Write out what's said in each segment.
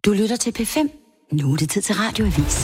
Du lytter til P5. Nu er det tid til Radioavis.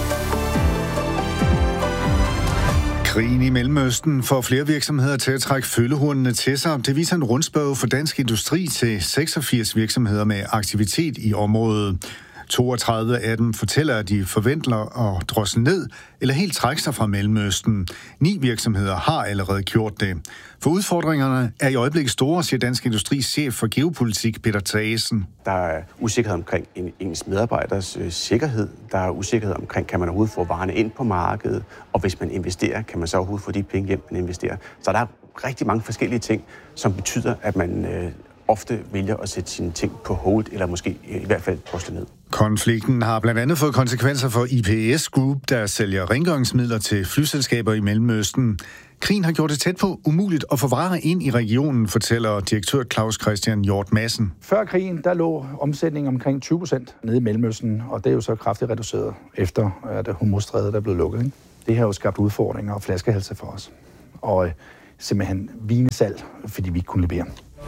Krigen i Mellemøsten får flere virksomheder til at trække følgehornene til sig. Det viser en rundspørge for Dansk Industri til 86 virksomheder med aktivitet i området. 32 af dem fortæller, at de forventer at drosle ned eller helt trække sig fra Mellemøsten. 9 virksomheder har allerede gjort det. For udfordringerne er i øjeblikket store, siger Dansk Industris chef for geopolitik, Peter Thaesen. Der er usikkerhed omkring ens medarbejders sikkerhed. Der er usikkerhed omkring, kan man overhovedet få varerne ind på markedet? Og hvis man investerer, kan man så overhovedet få de penge hjem, man investerer? Så der er rigtig mange forskellige ting, som betyder, at man ofte vælger at sætte sine ting på hold, eller måske i hvert fald drosle ned. Konflikten har blandt andet fået konsekvenser for IPS Group, der sælger rengøringsmidler til flyselskaber i Mellemøsten. Krigen har gjort det tæt på umuligt at få varer ind i regionen, fortæller direktør Claus Christian Hjort Madsen. Før krigen, der lå omsætningen omkring 20% nede i Mellemøsten, og det er jo så kraftigt reduceret efter, at Hormuzstrædet er blevet lukket. Ikke? Det har jo skabt udfordringer og flaskehalse for os. Og simpelthen vinesalg, fordi vi ikke kunne levere.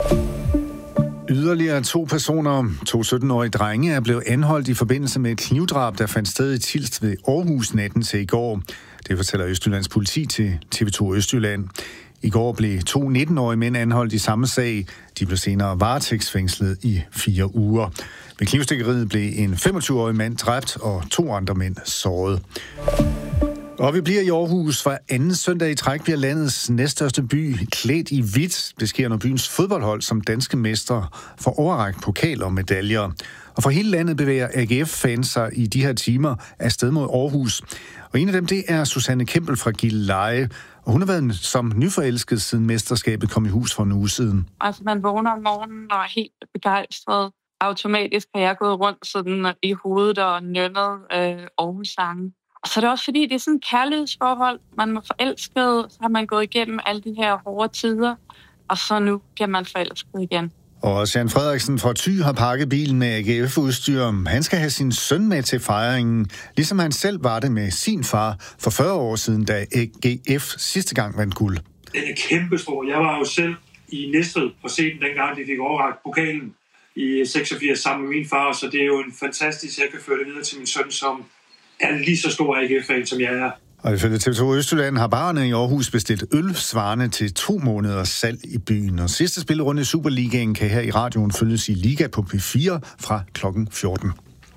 Yderligere 2 personer, 2 17-årige drenge, er blevet anholdt i forbindelse med et knivdrab, der fandt sted i Tilst ved Aarhus natten til i går. Det fortæller Østjyllands politi til TV2 Østjylland. I går blev 2 19-årige mænd anholdt i samme sag. De blev senere varetægtsfængslet i 4 uger. Ved knivstikkeriet blev en 25-årig mand dræbt og 2 andre mænd såret. Og vi bliver i Aarhus, for anden søndag i træk bliver landets næststørste by klædt i hvidt. Det sker, når byens fodboldhold som danske mestre får overrakt pokaler og medaljer. Og for hele landet bevæger AGF-fans sig i de her timer afsted mod Aarhus. Og en af dem, det er Susanne Kempel fra Gilleleje. Og hun har været som nyforelsket siden mesterskabet kom i hus for en uge siden. Altså man vågner om morgenen og er helt begejstret. Automatisk har jeg gået rundt sådan i hovedet og nynnet Aarhus-sange. Og så er det også fordi, det er sådan et kærlighedsforhold. Man er forelsket, så har man gået igennem alle de her hårde tider, og så nu bliver man forelsket igen. Og Jan Frederiksen fra Thy har pakket bilen med AGF-udstyr. Han skal have sin søn med til fejringen, ligesom han selv var det med sin far for 40 år siden, da AGF sidste gang vandt guld. Den er kæmpestor. Jeg var jo selv i Næstved på scenen, dengang de fik overrakt pokalen i 86 sammen med min far, så det er jo en fantastisk, jeg kan føre det videre til min søn, som er lige så stor AGF-fan, som jeg er. Og ifølge TV2 Østjylland har barerne i Aarhus bestilt øl svarende til 2 måneders salg i byen. Og sidste spillerunde i Superligaen kan her i radioen følges i Liga på P4 fra klokken 14.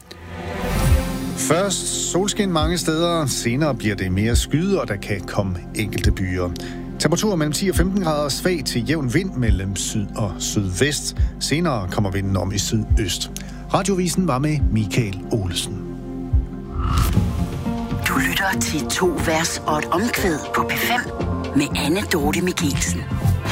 Først solskin mange steder, senere bliver det mere skyde, og der kan komme enkelte byer. Temperaturer mellem 10 og 15 grader, svag til jævn vind mellem syd og sydvest. Senere kommer vinden om i sydøst. Radiovisen var med Michael Olesen. Du lytter til 2 vers og et omkvæd på P5 med Anne Dorte Michelsen.